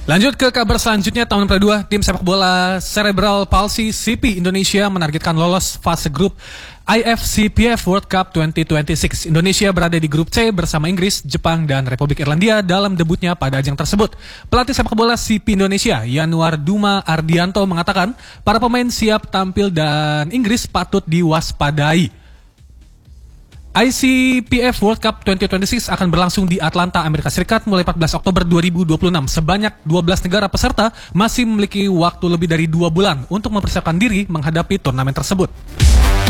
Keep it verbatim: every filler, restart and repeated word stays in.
Lanjut ke kabar selanjutnya, tahun kedua tim sepak bola Cerebral Palsy C P Indonesia menargetkan lolos fase grup I F C P F World Cup dua ribu dua puluh enam. Indonesia berada di grup C bersama Inggris, Jepang, dan Republik Irlandia dalam debutnya pada ajang tersebut. Pelatih sepak bola C P Indonesia, Yanuar Duma Ardianto, mengatakan para pemain siap tampil dan Inggris patut diwaspadai. I C P F World Cup dua ribu dua puluh enam akan berlangsung di Atlanta, Amerika Serikat mulai empat belas Oktober dua ribu dua puluh enam. Sebanyak dua belas negara peserta masih memiliki waktu lebih dari dua bulan untuk mempersiapkan diri menghadapi turnamen tersebut.